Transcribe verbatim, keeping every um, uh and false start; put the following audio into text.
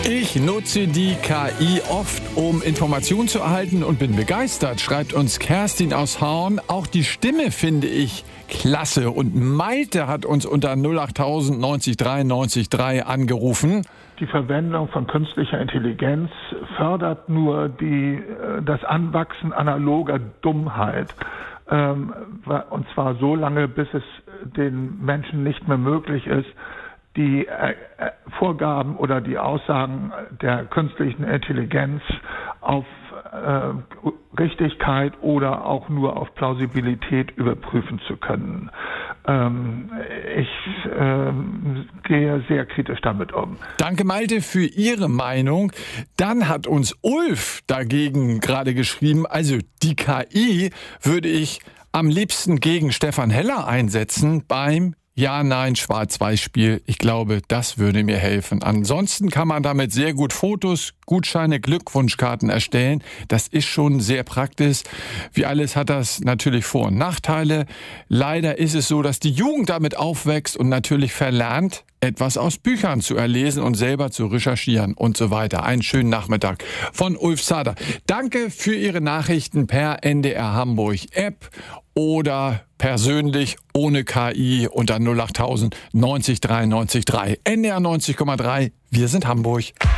Ich nutze die K I oft, um Informationen zu erhalten und bin begeistert, schreibt uns Kerstin aus Horn. Auch die Stimme finde ich klasse. Und Malte hat uns unter null acht tausend neunzig drei neunzig drei angerufen. Die Verwendung von künstlicher Intelligenz fördert nur die, das Anwachsen analoger Dummheit. Und zwar so lange, bis es den Menschen nicht mehr möglich ist, die äh, Vorgaben oder die Aussagen der künstlichen Intelligenz auf äh, Richtigkeit oder auch nur auf Plausibilität überprüfen zu können. Ähm, ich äh, gehe sehr kritisch damit um. Danke, Malte, für Ihre Meinung. Dann hat uns Ulf dagegen gerade geschrieben, also die K I würde ich am liebsten gegen Stefan Heller einsetzen beim Ja-Nein-Schwarz-Weiß-Spiel. Ich glaube, das würde mir helfen. Ansonsten kann man damit sehr gut Fotos, Gutscheine, Glückwunschkarten erstellen. Das ist schon sehr praktisch. Wie alles hat das natürlich Vor- und Nachteile. Leider ist es so, dass die Jugend damit aufwächst und natürlich verlernt, etwas aus Büchern zu erlesen und selber zu recherchieren und so weiter. Einen schönen Nachmittag von Ulf Sader. Danke für Ihre Nachrichten per N D R Hamburg App oder persönlich ohne K I unter null acht tausend neunzig drei neunzig drei. N D R neunzig Komma drei. Wir sind Hamburg.